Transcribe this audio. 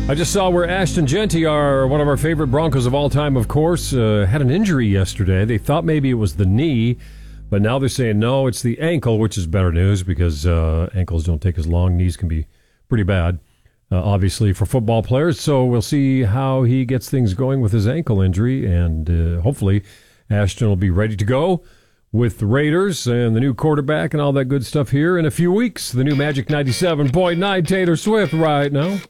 I just saw where Ashton Jeanty, one of our favorite Broncos of all time, of course, had an injury yesterday. They thought maybe it was the knee, but now they're saying no, it's the ankle, which is better news because ankles don't take as long. Knees can be pretty bad, obviously, for football players. So we'll see how he gets things going with his ankle injury, and hopefully Ashton will be ready to go with the Raiders and the new quarterback and all that good stuff here in a few weeks. The new Magic 97.9 Taylor Swift right now.